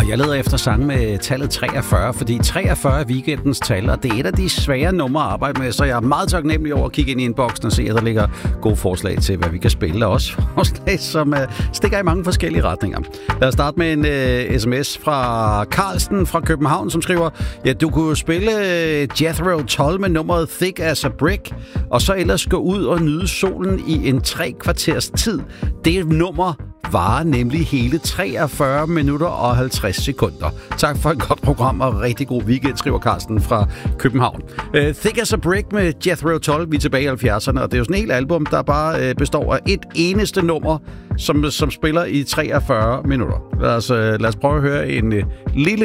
Jeg leder efter sange med tallet 43, fordi 43 er weekendens tal, og det er et af de svære numre at arbejde med, så jeg er meget taknemmelig over at kigge ind i inboxen og se, at der ligger gode forslag til, hvad vi kan spille, og også forslag, som stikker i mange forskellige retninger. Lad os starte med en sms fra Carlsen fra København, som skriver, ja, du kunne spille Jethro Tull med nummeret Thick as a Brick, og så ellers gå ud og nyde solen i en 3 kvarters tid. Det nummer varer nemlig hele 43 minutter og 50 sekunder. Tak for et godt program og rigtig god weekend, skriver Carsten fra København. Thick as a Brick med Jethro Tull, vi er tilbage i 70'erne, og det er jo sådan et helt album, der bare består af et eneste nummer, som spiller i 43 minutter. Lad os prøve at høre en lille